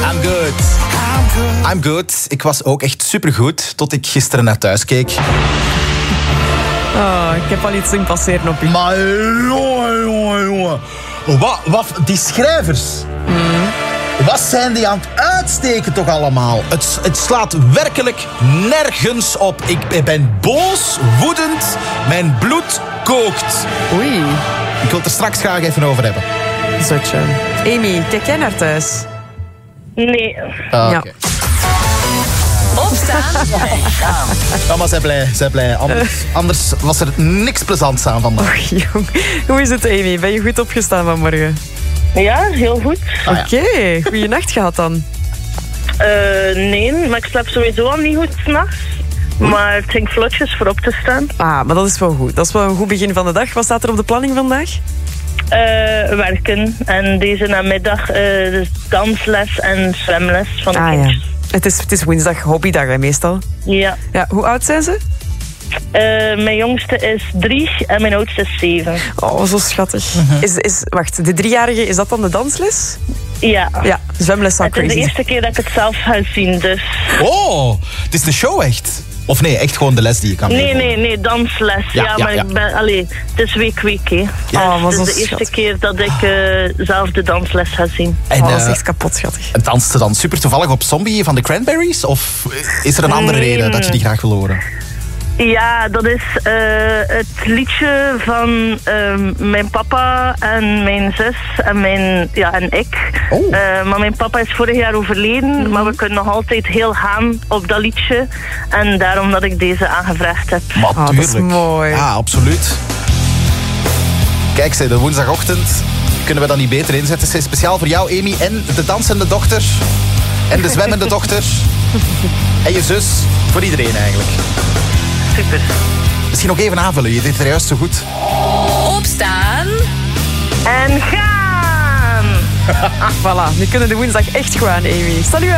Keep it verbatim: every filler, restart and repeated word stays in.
I'm good. I'm good. Ik was ook echt supergoed tot ik gisteren naar thuis keek. Oh, ik heb al iets zien passeren op je. Maar jongen, jongen, jongen. Wat, wat, die schrijvers. Mm. Wat zijn die aan het uitsteken toch allemaal? Het, het slaat werkelijk nergens op. Ik ben boos, woedend. Mijn bloed kookt. Oei. Ik wil het er straks graag even over hebben. Zotje. Amy, kijk jij naar thuis? Nee. Ah, Ja. okay. Opstaan. Ja, maar zij blij, zij blij. Anders, anders was er niks plezants aan vandaag. Och, jong. Hoe is het, Amy? Ben je goed opgestaan vanmorgen? Ja, heel goed. Ah, ja. Oké, okay. Goeie nacht gehad dan. Uh, nee, maar ik slaap sowieso al niet goed s'nachts. Maar het ging vlotjes voor op te staan. Ah, maar dat is wel goed. Dat is wel een goed begin van de dag. Wat staat er op de planning vandaag? Uh, werken. En deze namiddag uh, dus dansles en zwemles van de Ah kindjes. ja. Het is, het is woensdag hobbydag, hè, meestal. Ja. Ja. Hoe oud zijn ze? Uh, mijn jongste is drie en mijn oudste is zeven. Oh, zo schattig. Uh-huh. Is, is, wacht, de driejarige, is dat dan de dansles? Ja. Ja, zwemles zou Het is crazy. de eerste keer dat ik het zelf ga zien, dus... Oh, het is de show echt? Of nee, echt gewoon de les die je kan Nee, geven? nee, nee, dansles. Ja, Ja, ja, maar ja. ik ben... Allee, het is week, week, hè. Ja, maar Dus zo het is de eerste schattig. keer dat ik uh, zelf de dansles ga zien. En, Oh, dat is eh, echt kapot schattig. en danst ze dan super toevallig op Zombie van de Cranberries? Of is er een andere Nee. reden dat je die graag wil horen? Ja, dat is uh, het liedje van uh, mijn papa en mijn zus en, mijn, ja, en ik. Oh. Uh, maar mijn papa is vorig jaar overleden, Mm-hmm. maar we kunnen nog altijd heel gaan op dat liedje. En daarom dat ik deze aangevraagd heb. Maar Oh, dat is tuurlijk. mooi. Ja, absoluut. Kijk, zei de woensdagochtend kunnen we dat niet beter inzetten. Het is speciaal voor jou, Amy, en de dansende dochter. En de zwemmende dochter. En je zus. Voor iedereen eigenlijk. Super. Misschien nog even aanvullen. Je deed het er juist zo goed. Opstaan. En gaan! Voilà, nu kunnen de woensdag echt gewoon, Amy. Salut!